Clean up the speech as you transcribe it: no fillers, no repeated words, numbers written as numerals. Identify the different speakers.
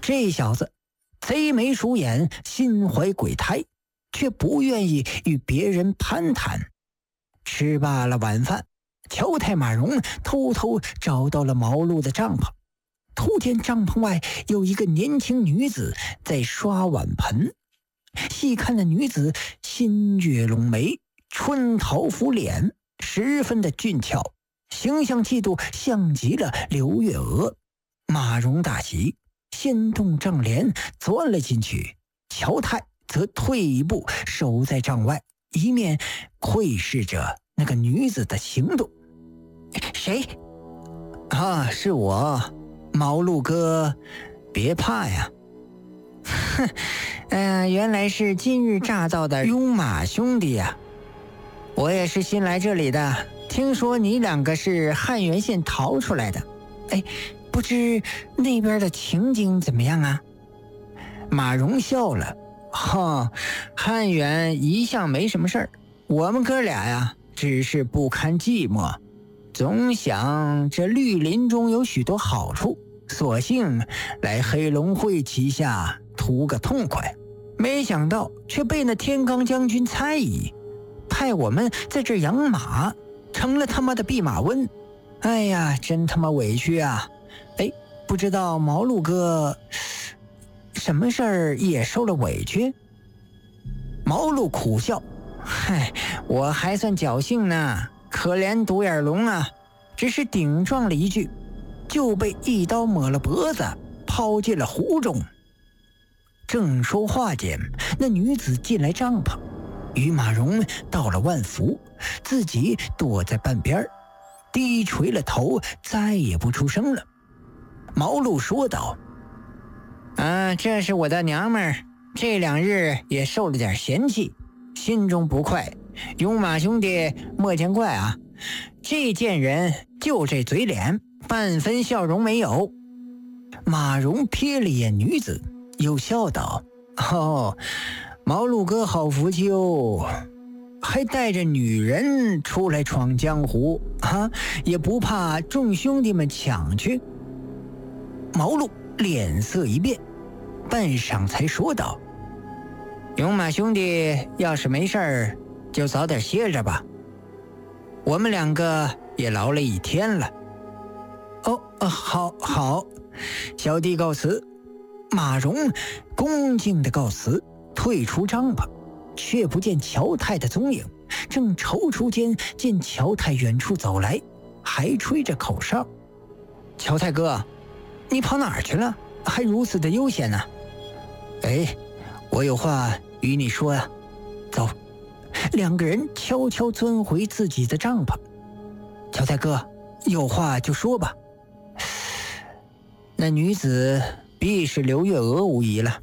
Speaker 1: 这小子贼眉鼠眼，心怀鬼胎，却不愿意与别人攀谈。吃罢了晚饭，乔太马荣偷偷找到了毛路的帐篷，突见帐篷外有一个年轻女子在刷碗盆。细看那女子新月拢眉，春桃拂脸，十分的俊俏，形象气度像极了刘月娥。马荣大喜，先动帐帘钻了进去，乔太则退一步守在帐外，一面窥视着那个女子的行动。谁？是我，毛路哥，别怕呀。哼，原来是今日乍到的拥马兄弟呀。我也是新来这里的，听说你两个是汉源县逃出来的。不知那边的情景怎么样啊？马荣笑了，汉源一向没什么事儿，我们哥俩呀，只是不堪寂寞，总想这绿林中有许多好处，索性来黑龙会旗下图个痛快，没想到却被那天罡将军猜疑，派我们在这养马，成了他妈的弼马温。哎呀，真他妈委屈啊！不知道毛路哥什么事儿也受了委屈？毛路苦笑，我还算侥幸呢，可怜独眼龙啊，只是顶撞了一句，就被一刀抹了脖子，抛进了湖中。正说话间，那女子进来帐篷，与马荣道了万福，自己躲在半边，低垂了头，再也不出声了。毛路说道：这是我的娘们儿，这2日也受了点嫌弃，心中不快，拥马兄弟莫见怪啊，这贱人就这嘴脸，半分笑容没有。马荣瞥了眼女子，又笑道：毛路哥好福气哦，还带着女人出来闯江湖也不怕众兄弟们抢去。毛路脸色一变，半晌才说道：勇马兄弟要是没事儿，就早点歇着吧，我们2个也劳了一天了。好，小弟告辞。马荣恭敬的告辞，退出帐篷，却不见乔太的踪影。正踌躇间，见乔太远处走来，还吹着口哨。乔太哥，你跑哪儿去了？还如此的悠闲呢？我有话与你说呀。走。2个人悄悄钻回自己的帐篷。乔太哥，有话就说吧。那女子必是刘月娥无疑了。